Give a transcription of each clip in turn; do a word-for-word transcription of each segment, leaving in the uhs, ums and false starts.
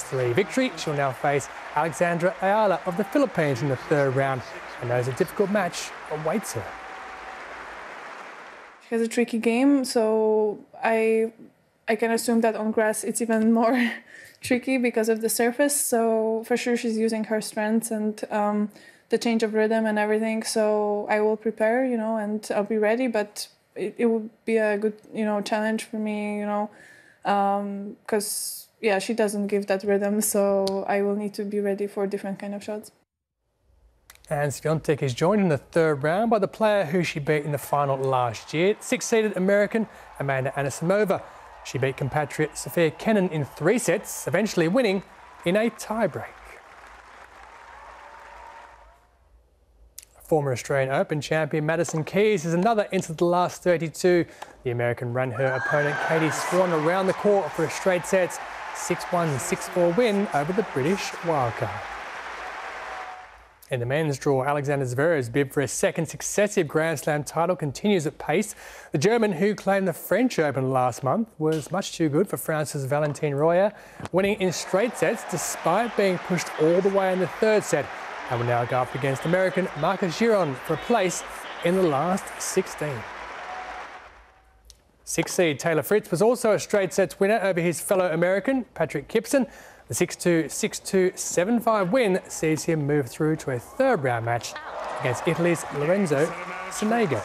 three victory. She'll now face Alexandra Ayala of the Philippines in the third round, and knows a difficult match awaits her. She has a tricky game, so I I can assume that on grass it's even more tricky because of the surface. So for sure she's using her strengths and um, the change of rhythm and everything. So I will prepare, you know, and I'll be ready. But it, it will be a good, you know, challenge for me, you know, because um, yeah, she doesn't give that rhythm. So I will need to be ready for different kind of shots. And Swiatek is joined in the third round by the player who she beat in the final last year, six-seeded American Amanda Anisimova. She beat compatriot Sofia Kenin in three sets, eventually winning in a tiebreak. Former Australian Open champion Madison Keys is another into the last thirty-two. The American ran her opponent Katie Swan around the court for a straight sets, six one, six four win over the British wildcard. In the men's draw, Alexander Zverev's bid for a second successive Grand Slam title continues at pace. The German, who claimed the French Open last month, was much too good for France's Valentin Royer, winning in straight sets despite being pushed all the way in the third set, and will now go up against American Marcus Giron for a place in the last sixteen. Six-seed Taylor Fritz was also a straight sets winner over his fellow American, Patrick Gibson. The six two, six two, seven five win sees him move through to a third round match against Italy's Lorenzo Sonego.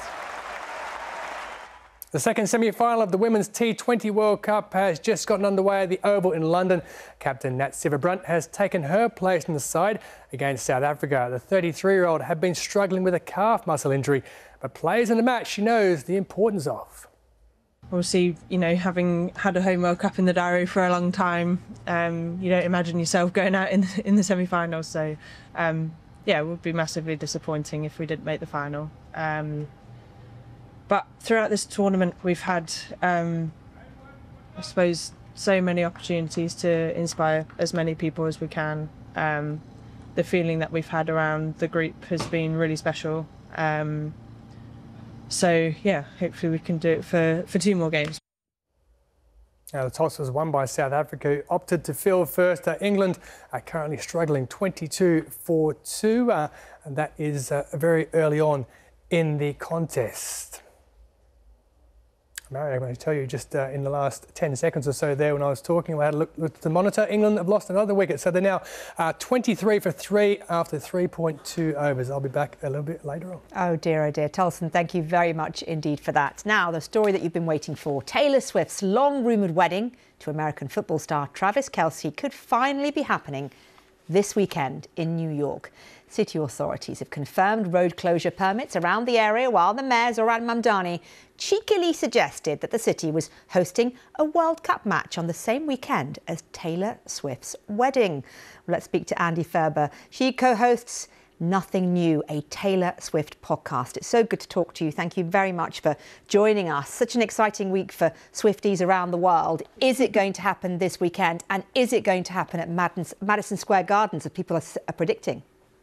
The second semi-final of the Women's T twenty World Cup has just gotten underway at the Oval in London. Captain Nat Sciver-Brunt has taken her place in the side against South Africa. The thirty-three-year-old had been struggling with a calf muscle injury, but plays in the match she knows the importance of. Obviously, you know, having had a home World Cup in the diary for a long time, um, you don't imagine yourself going out in, in the semi-finals. So, um, yeah, it would be massively disappointing if we didn't make the final. Um, but throughout this tournament, we've had, um, I suppose, so many opportunities to inspire as many people as we can. Um, the feeling that we've had around the group has been really special. Um, So, yeah, hopefully we can do it for, for two more games. Now, the toss was won by South Africa, who opted to field first. Uh, England are currently struggling twenty-two for two, uh, and that is uh, very early on in the contest. Mary, I'm going to tell you just uh, in the last ten seconds or so there when I was talking, I had a look, look at the monitor. England have lost another wicket, so they're now uh, twenty-three for three after three point two overs. I'll be back a little bit later on. Oh dear, oh dear. Tolson, thank you very much indeed for that. Now, the story that you've been waiting for. Taylor Swift's long-rumoured wedding to American football star Travis Kelce could finally be happening this weekend in New York. City authorities have confirmed road closure permits around the area, while the mayor, Zoran Mamdani, cheekily suggested that the city was hosting a World Cup match on the same weekend as Taylor Swift's wedding. Let's speak to Andy Ferber. She co-hosts Nothing New, a Taylor Swift podcast. It's so good to talk to you. Thank you very much for joining us. Such an exciting week for Swifties around the world. Is it going to happen this weekend? And is it going to happen at Madison Square Gardens, as people are predicting?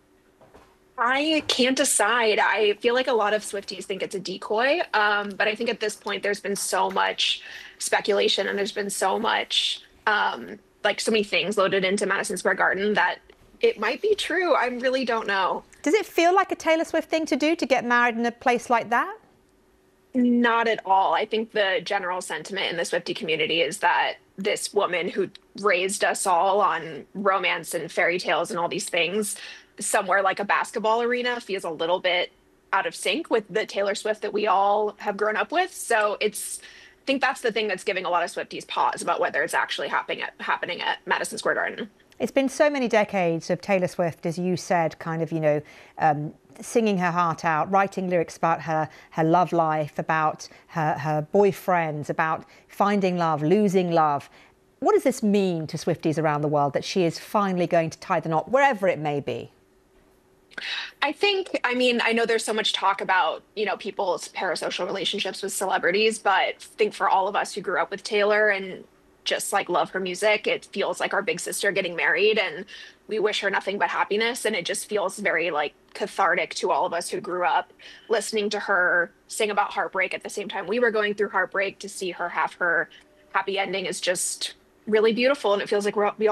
I can't decide. I feel like a lot of Swifties think it's a decoy, um, but I think at this point there's been so much speculation and there's been so much, um, like so many things loaded into Madison Square Garden that it might be true. I really don't know. Does it feel like a Taylor Swift thing to do, to get married in a place like that? Not at all. I think the general sentiment in the Swiftie community is that this woman who raised us all on romance and fairy tales and all these things, somewhere like a basketball arena, feels a little bit out of sync with the Taylor Swift that we all have grown up with. So it's, I think that's the thing that's giving a lot of Swifties pause about whether it's actually happening at, happening at Madison Square Garden. It's been so many decades of Taylor Swift, as you said, kind of, you know, um, singing her heart out, writing lyrics about her, her love life, about her, her boyfriends, about finding love, losing love. What does this mean to Swifties around the world that she is finally going to tie the knot, wherever it may be? I think, I mean, I know there's so much talk about, you know, people's parasocial relationships with celebrities, but I think for all of us who grew up with Taylor and just like love her music, it feels like our big sister getting married, and we wish her nothing but happiness. And it just feels very like cathartic to all of us who grew up listening to her sing about heartbreak at the same time we were going through heartbreak. To see her have her happy ending is just really beautiful. And it feels like we're, we all